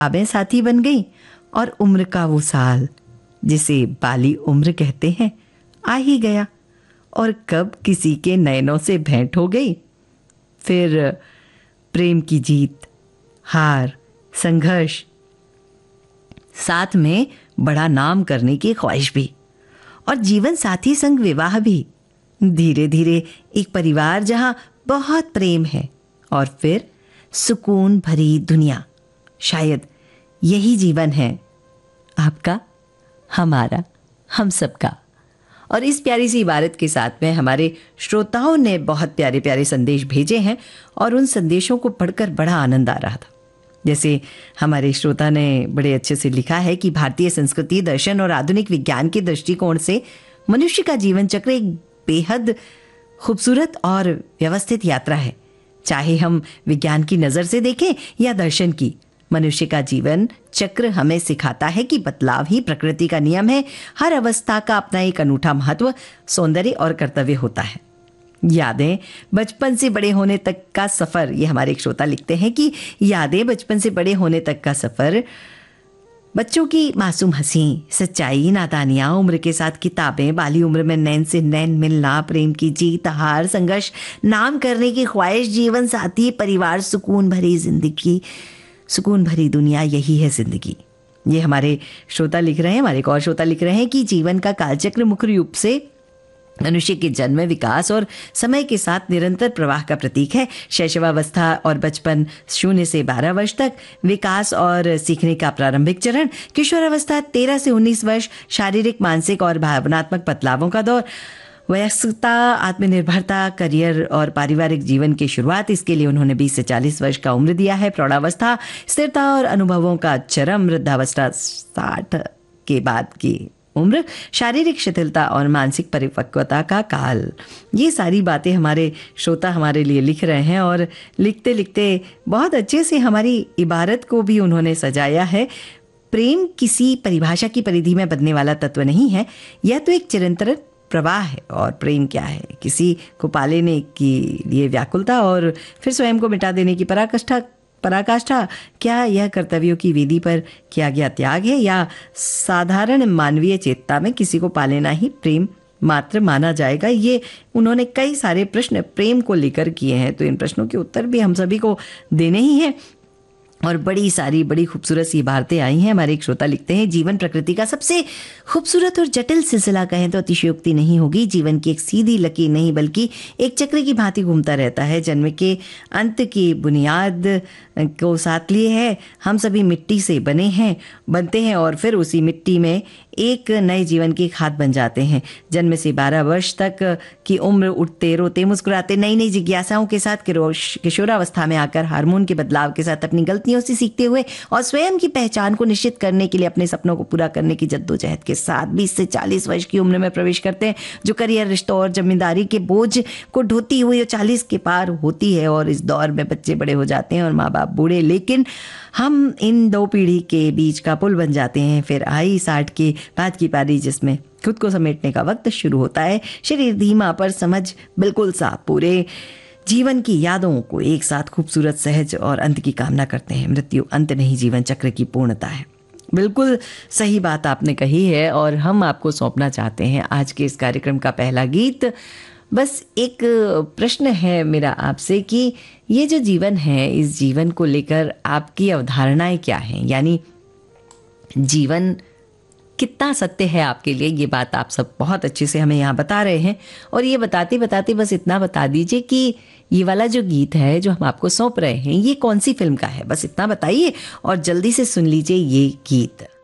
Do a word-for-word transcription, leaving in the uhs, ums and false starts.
किताबें साथी बन गई और उम्र का वो साल जिसे बाली उम्र कहते हैं आ ही गया, और कब किसी के नयनों से भेंट हो गई। फिर प्रेम की जीत, हार, संघर्ष, साथ में बड़ा नाम करने की ख्वाहिश भी, और जीवन साथी संग विवाह भी। धीरे धीरे एक परिवार जहां बहुत प्रेम है, और फिर सुकून भरी दुनिया। शायद यही जीवन है आपका, हमारा, हम सबका। और इस प्यारी सी इबारत के साथ में हमारे श्रोताओं ने बहुत प्यारे प्यारे संदेश भेजे हैं, और उन संदेशों को पढ़कर बड़ा आनंद आ रहा था। जैसे हमारे श्रोता ने बड़े अच्छे से लिखा है कि भारतीय संस्कृति, दर्शन और आधुनिक विज्ञान के दृष्टिकोण से मनुष्य का जीवन चक्र एक बेहद खूबसूरत और व्यवस्थित यात्रा है। चाहे हम विज्ञान की नज़र से देखें या दर्शन की, मनुष्य का जीवन चक्र हमें सिखाता है कि बदलाव ही प्रकृति का नियम है। हर अवस्था का अपना एक अनूठा महत्व, सौंदर्य और कर्तव्य होता है। यादें बचपन से बड़े होने तक का सफ़र, ये हमारे एक श्रोता लिखते हैं कि यादें बचपन से बड़े होने तक का सफ़र, बच्चों की मासूम हंसी, सच्चाई, नादानियाँ, उम्र के साथ किताबें, बाली उम्र में नैन से नैन मिलना, प्रेम की जीत, हार, संघर्ष, नाम करने की ख्वाहिश, जीवन साथी, परिवार, सुकून भरी जिंदगी, सुकून भरी दुनिया, यही है जिंदगी। ये हमारे श्रोता लिख रहे हैं। हमारे एक और श्रोता लिख रहे हैं कि जीवन का कालचक्र मुख्य रूप से मनुष्य के जन्म, विकास और समय के साथ निरंतर प्रवाह का प्रतीक है। शैशवावस्था और बचपन, शून्य से बारह वर्ष तक विकास और सीखने का प्रारंभिक चरण, किशोरावस्था तेरह से उन्नीस वर्ष, शारीरिक, मानसिक और भावनात्मक बदलावों का दौर, वयस्कता, आत्मनिर्भरता, करियर और पारिवारिक जीवन की शुरुआत, इसके लिए उन्होंने बीस से चालीस वर्ष का उम्र दिया है। प्रौढ़ावस्था, स्थिरता और अनुभवों का चरम, वृद्धावस्था साठ के बाद की उम्र, शारीरिक शिथिलता और मानसिक परिपक्वता का काल। ये सारी बातें हमारे श्रोता हमारे लिए लिख रहे हैं, और लिखते लिखते बहुत अच्छे से हमारी इबारत को भी उन्होंने सजाया है। प्रेम किसी परिभाषा की परिधि में बदलने वाला तत्व नहीं है, यह तो एक चिरंतन प्रवाह है। और प्रेम क्या है? किसी को पा लेने के लिए व्याकुलता और फिर स्वयं को मिटा देने की पराकाष्ठा पराकाष्ठा क्या यह कर्तव्यों की वेदी पर किया गया त्याग है, या साधारण मानवीय चेतना में किसी को पा लेना ही प्रेम मात्र माना जाएगा? ये उन्होंने कई सारे प्रश्न प्रेम को लेकर किए हैं, तो इन प्रश्नों के उत्तर भी हम सभी को देने ही हैं। और बड़ी सारी बड़ी खूबसूरत सी इबारतें आई हैं। हमारे एक श्रोता लिखते हैं, जीवन प्रकृति का सबसे खूबसूरत और जटिल सिलसिला कहें तो अतिशयोक्ति नहीं होगी। जीवन की एक सीधी लकीर नहीं बल्कि एक चक्र की भांति घूमता रहता है। जन्म के अंत की बुनियाद को साथ लिए है। हम सभी मिट्टी से बने हैं बनते हैं और फिर उसी मिट्टी में एक नए जीवन की खाद बन जाते हैं। जन्म से बारह वर्ष तक की उम्र उठते रोते मुस्कुराते नई नई जिज्ञासाओं के साथ किशोरावस्था में आकर हार्मोन के बदलाव के साथ अपनी गलतियों से सीखते हुए और स्वयं की पहचान को निश्चित करने के लिए अपने सपनों को पूरा करने की जद्दोजहद के साथ बीस से चालीस वर्ष की उम्र में प्रवेश करते हैं, जो करियर, रिश्तों और जिम्मेदारी के बोझ को ढोती हुई चालीस के पार होती है। और इस दौर में बच्चे बड़े हो जाते हैं और माँ बाप बूढ़े, लेकिन हम इन दो पीढ़ी के बीच का पुल बन जाते हैं। फिर आई साठ के बाद की पारी, जिसमें खुद को समेटने का वक्त शुरू होता है। शरीर धीमा पर समझ बिल्कुल साफ, पूरे जीवन की यादों को एक साथ खूबसूरत, सहज और अंत की कामना करते हैं। मृत्यु अंत नहीं, जीवन चक्र की पूर्णता है। बिल्कुल सही बात आपने कही है। और हम आपको सौंपना चाहते हैं आज के इस कार्यक्रम का पहला गीत। बस एक प्रश्न है मेरा आपसे कि ये जो जीवन है, इस जीवन को लेकर आपकी अवधारणाएं क्या हैं? यानी जीवन कितना सत्य है आपके लिए? ये बात आप सब बहुत अच्छे से हमें यहाँ बता रहे हैं। और ये बताते बताते बस इतना बता दीजिए कि ये वाला जो गीत है जो हम आपको सौंप रहे हैं, ये कौन सी फिल्म का है? बस इतना बताइए और जल्दी से सुन लीजिए ये गीत।